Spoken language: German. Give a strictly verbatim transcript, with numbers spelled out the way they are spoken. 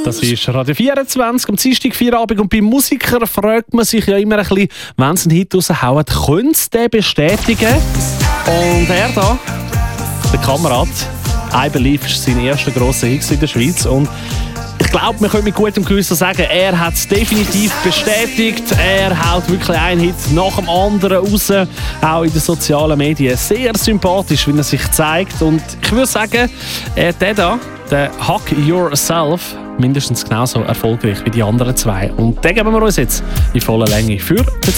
Das ist Radio vierundzwanzig am Dienstag, Feierabend. Und bei Musikern fragt man sich ja immer ein bisschen, wenn sie einen Hit raushauen, können sie den bestätigen? Und er da, der Kamerad, I Believe, ist sein erster grosser Hit in der Schweiz. Und ich glaube, wir können mit gutem Gewissen sagen, er hat es definitiv bestätigt. Er haut wirklich einen Hit nach dem anderen raus, auch in den sozialen Medien. Sehr sympathisch, wie er sich zeigt. Und ich würde sagen, äh, der da, der Hug Yourself, mindestens genauso erfolgreich wie die anderen zwei. Und den geben wir uns jetzt in voller Länge für